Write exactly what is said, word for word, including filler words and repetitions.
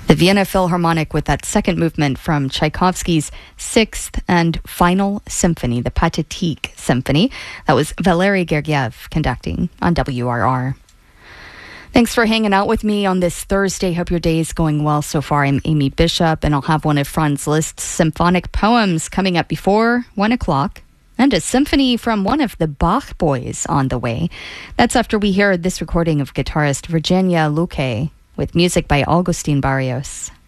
The Vienna Philharmonic with that second movement from Tchaikovsky's sixth and final symphony, the Pathetique Symphony. That was Valery Gergiev conducting on W R R. Thanks for hanging out with me on this Thursday. Hope your day is going well so far. I'm Amy Bishop, and I'll have one of Franz Liszt's symphonic poems coming up before one o'clock. And a symphony from one of the Bach boys on the way. That's after we hear this recording of guitarist Virginia Luque with music by Augustin Barrios.